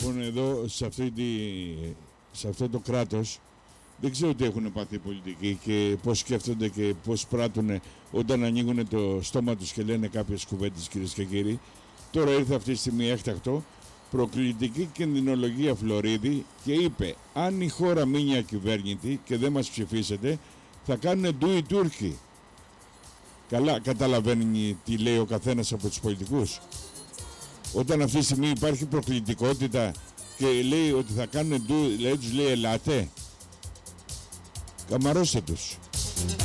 Λοιπόν, εδώ σε αυτό το κράτος δεν ξέρω τι έχουν πάθει οι πολιτικοί και πώς σκέφτονται και πώς πράττουν όταν ανοίγουν το στόμα τους και λένε κάποιες κουβέντες, κυρίες και κύριοι. Τώρα ήρθε αυτή τη στιγμή έκτακτο προκλητική κινδυνολογία Φλωρίδη και είπε αν η χώρα μείνει ακυβέρνητη και δεν μας ψηφίσετε θα κάνουν ντου οι Τούρκοι. Καλά καταλαβαίνει τι λέει ο καθένας από τους πολιτικούς. Όταν αυτή τη στιγμή υπάρχει προκλητικότητα και λέει ότι θα κάνουν ντου, δηλαδή τους λέει ελάτε. Καμαρώστε τους.